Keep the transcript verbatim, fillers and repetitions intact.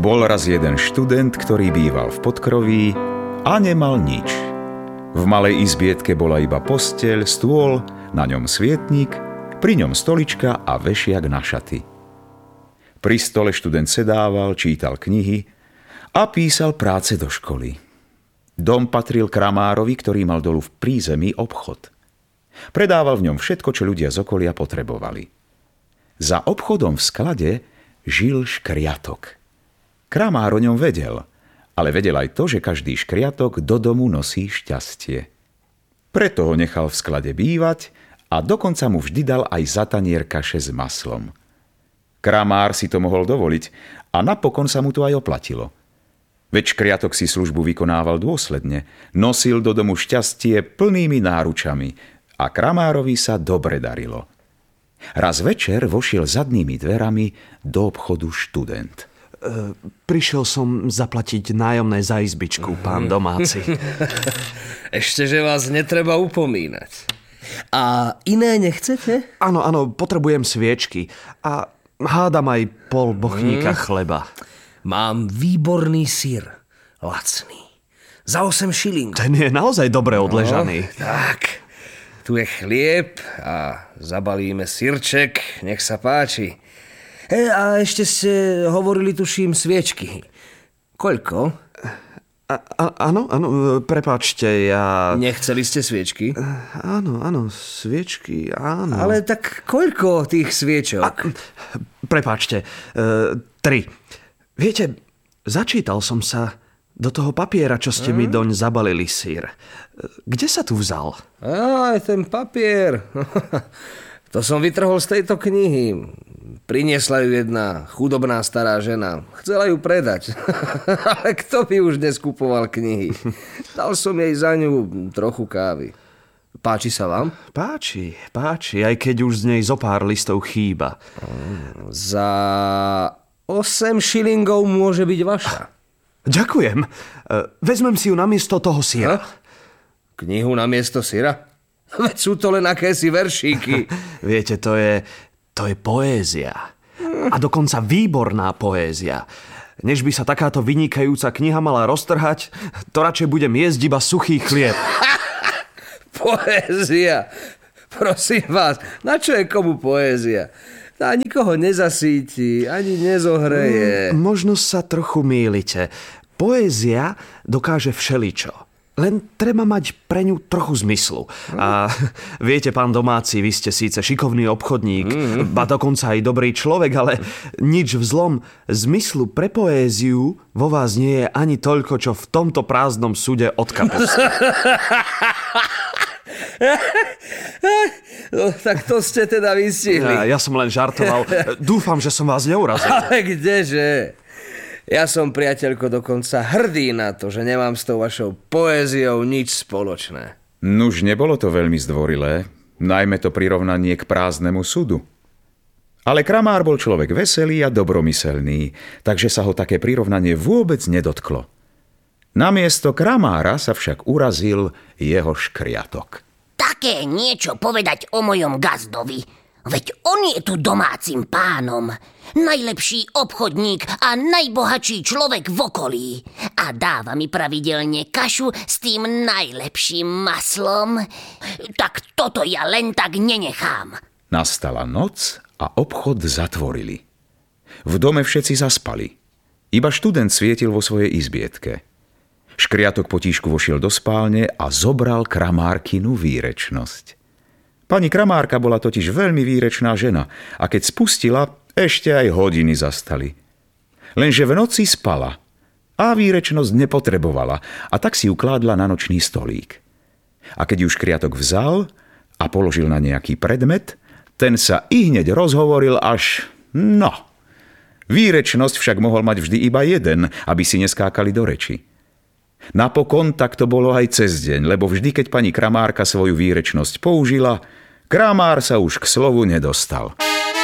Bol raz jeden študent, ktorý býval v podkroví a nemal nič. V malej izbietke bola iba posteľ, stôl, na ňom svietnik, pri ňom stolička a vešiak na šaty. Pri stole študent sedával, čítal knihy a písal práce do školy. Dom patril kramárovi, ktorý mal dolu v prízemí obchod. Predával v ňom všetko, čo ľudia z okolia potrebovali. Za obchodom v sklade žil škriatok. Kramár o ňom vedel, ale vedel aj to, že každý škriatok do domu nosí šťastie. Preto ho nechal v sklade bývať a dokonca mu vždy dal aj za tanier kaše s maslom. Kramár si to mohol dovoliť a napokon sa mu to aj oplatilo. Veď škriatok si službu vykonával dôsledne, nosil do domu šťastie plnými náručami a kramárovi sa dobre darilo. Raz večer vošiel zadnými dverami do obchodu študent. E, prišiel som zaplatiť nájomné za izbičku, pán domáci. Ešte, že vás netreba upomínať. A iné nechcete? Áno, áno, potrebujem sviečky a hádam aj pol bochníka hmm. chleba. Mám výborný syr, lacný. Za osem šilingov. Ten je naozaj dobre odležaný. No, tak, tu je chlieb a zabalíme syrček, nech sa páči. E, a ešte ste hovorili, tuším, sviečky. Koľko? Áno, áno, prepáčte, ja... Nechceli ste sviečky? Áno, áno, sviečky, áno. Ale tak koľko tých sviečok? A, prepáčte, uh, tri. Viete, začítal som sa do toho papiera, čo ste hmm? mi doň zabalili sír. Kde sa tu vzal? Á, ten papier. To som vytrhol z tejto knihy. Priniesla ju jedna chudobná stará žena. Chcela ju predať. Ale kto by už neskupoval knihy? Dal som jej za ňu trochu kávy. Páči sa vám? Páči, páči, aj keď už z nej zo pár listov chýba. Za osem šilingov môže byť vaša. Ďakujem. Vezmem si ju namiesto toho syra. Ha? Knihu namiesto syra? Veď sú to len akési veršíky. Viete, to je, to je poézia. A dokonca výborná poézia. Než by sa takáto vynikajúca kniha mala roztrhať, to radšej budem jesť iba suchý chlieb. Poézia. Prosím vás, na čo je komu poézia? Tá nikoho nezasíti, ani nezohreje. Mm, možno sa trochu mýlite. Poézia dokáže všeličo. Len treba mať pre ňu trochu zmyslu. A viete, pán domáci, vy ste síce šikovný obchodník, mm. ba dokonca aj dobrý človek, ale nič v zlom zmyslu pre poéziu vo vás nie je ani toľko, čo v tomto prázdnom súde od kapusty. No, tak to ste teda vystihli. Ja, ja som len žartoval. Dúfam, že som vás neurazil. Ale kdeže? Ja som, priateľko, dokonca hrdý na to, že nemám s tou vašou poéziou nič spoločné. Nuž, nebolo to veľmi zdvorilé, najmä to prirovnanie k prázdnemu súdu. Ale kramár bol človek veselý a dobromyselný, takže sa ho také prirovnanie vôbec nedotklo. Namiesto kramára sa však urazil jeho škriatok. Také niečo povedať o mojom gazdovi. Veď on je tu domácim pánom. Najlepší obchodník a najbohatší človek v okolí. A dáva mi pravidelne kašu s tým najlepším maslom. Tak toto ja len tak nenechám. Nastala noc a obchod zatvorili. V dome všetci zaspali. Iba študent svietil vo svojej izbietke. Škriatok potíšku vošiel do spálne a zobral kramárkinu výrečnosť. Pani kramárka bola totiž veľmi výrečná žena a keď spustila, ešte aj hodiny zastali. Lenže v noci spala a výrečnosť nepotrebovala a tak si ju kládla na nočný stolík. A keď ju škriatok vzal a položil na nejaký predmet, ten sa ihneď rozhovoril až no. Výrečnosť však mohol mať vždy iba jeden, aby si neskákali do reči. Napokon tak to bolo aj cez deň, lebo vždy, keď pani kramárka svoju výrečnosť použila, kramár sa už k slovu nedostal.